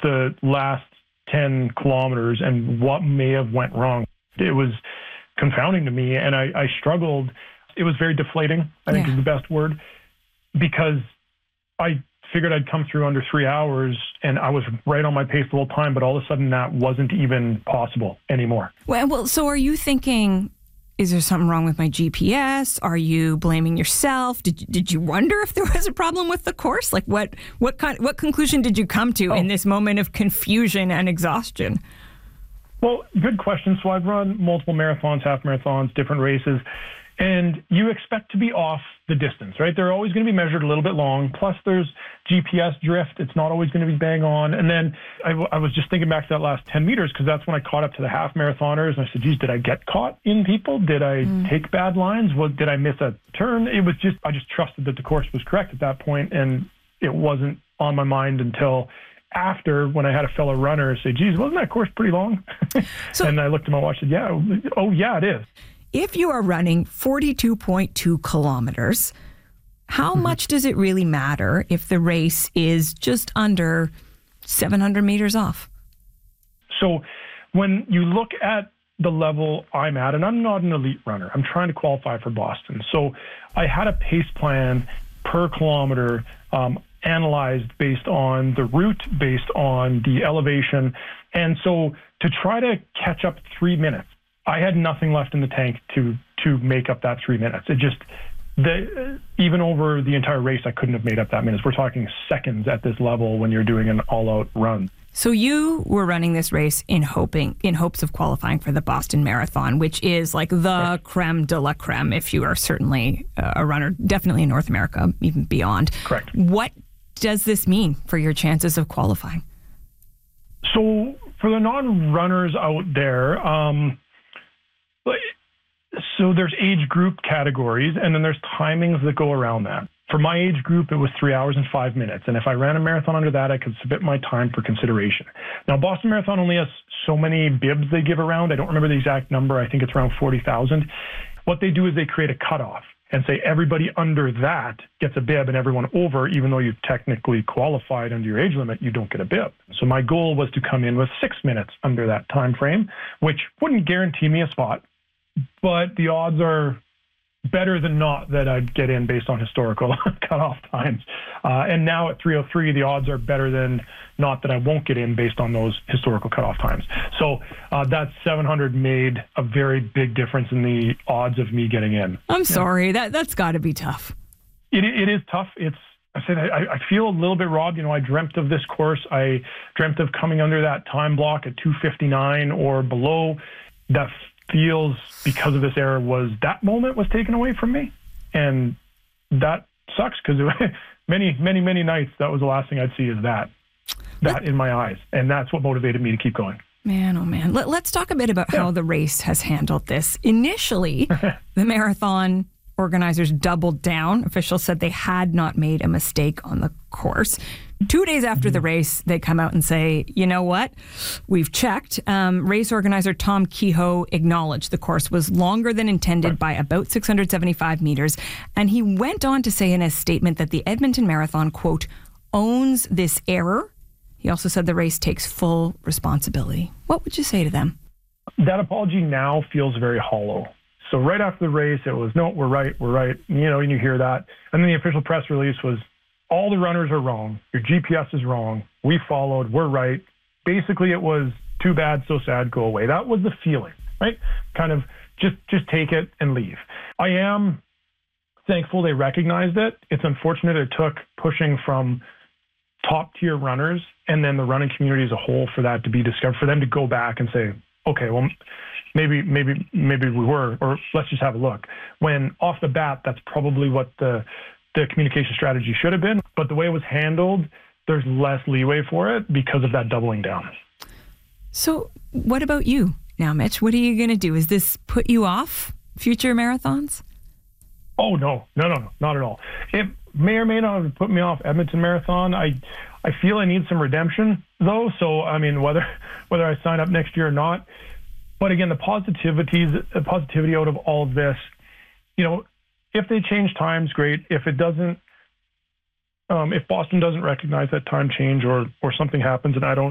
the last 10 kilometers and what may have went wrong. It was confounding to me, and I struggled. It was very deflating, I think is the best word, because I figured I'd come through under 3 hours, and I was right on my pace the whole time, but all of a sudden that wasn't even possible anymore. Well, so are you thinking, is there something wrong with my GPS? Are you blaming yourself? Did you wonder if there was a problem with the course? Like what conclusion did you come to in this moment of confusion and exhaustion? Well, good question. So I've run multiple marathons, half marathons, different races, and you expect to be off the distance, right? They're always going to be measured a little bit long. Plus, there's GPS drift. It's not always going to be bang on. And then I was just thinking back to that last 10 meters because that's when I caught up to the half marathoners. And I said, geez, did I get caught in people? Did I take bad lines? Did I miss a turn? It was just, I just trusted that the course was correct at that point, and it wasn't on my mind until after, when I had a fellow runner say, geez, wasn't that course pretty long? And I looked at my watch and said, yeah, it is. If you are running 42.2 kilometers, how much does it really matter if the race is just under 700 meters off? So when you look at the level I'm at, and I'm not an elite runner, I'm trying to qualify for Boston. So I had a pace plan per kilometer analyzed based on the route, based on the elevation. And so to try to catch up 3 minutes, I had nothing left in the tank to make up that 3 minutes. It just, even over the entire race, I couldn't have made up that minutes. We're talking seconds at this level when you're doing an all-out run. So you were running this race in hopes of qualifying for the Boston Marathon, which is like the creme de la creme if you are certainly a runner, definitely in North America, even beyond. Correct. What does this mean for your chances of qualifying? So for the non-runners out there, so there's age group categories, and then there's timings that go around that. For my age group, it was 3 hours and 5 minutes. And if I ran a marathon under that, I could submit my time for consideration. Now, Boston Marathon only has so many bibs they give around. I don't remember the exact number. I think it's around 40,000. What they do is they create a cutoff and say everybody under that gets a bib, and everyone over, even though you've technically qualified under your age limit, you don't get a bib. So my goal was to come in with 6 minutes under that time frame, which wouldn't guarantee me a spot, but the odds are better than not that I'd get in based on historical cutoff times. And now at 3:03, the odds are better than not that I won't get in based on those historical cutoff times. So that 700 made a very big difference in the odds of me getting in. I'm sorry, that's got to be tough. It is tough. I feel a little bit robbed. I dreamt of this course. I dreamt of coming under that time block at 2:59 or below. That feels, because of this error, that moment was taken away from me, and that sucks because many nights that was the last thing I'd see is that in my eyes, and that's what motivated me to keep going. Man, oh man. Let's talk a bit about how the race has handled this. Initially, the marathon organizers doubled down. Officials said they had not made a mistake on the course. 2 days after the race, they come out and say, you know what? We've checked. Race organizer Tom Kehoe acknowledged the course was longer than intended by about 675 meters. And he went on to say in a statement that the Edmonton Marathon, quote, owns this error. He also said the race takes full responsibility. What would you say to them? That apology now feels very hollow. So right after the race, it was, no, we're right. And you hear that. And then the official press release was, all the runners are wrong. Your GPS is wrong. We followed. We're right. Basically, it was too bad, so sad, go away. That was the feeling, right? Kind of just take it and leave. I am thankful they recognized it. It's unfortunate it took pushing from top tier runners and then the running community as a whole for that to be discovered, for them to go back and say, okay, well, maybe we were, or let's just have a look. When off the bat, that's probably what the communication strategy should have been. But the way it was handled, there's less leeway for it because of that doubling down. So what about you now, Mitch? What are you going to do? Is this put you off future marathons? Oh, no, not at all. It may or may not have put me off Edmonton Marathon. I feel I need some redemption, though. So, I mean, whether I sign up next year or not. But again, the positivity out of all of this, if they change times, great. If it doesn't, if Boston doesn't recognize that time change or something happens and I don't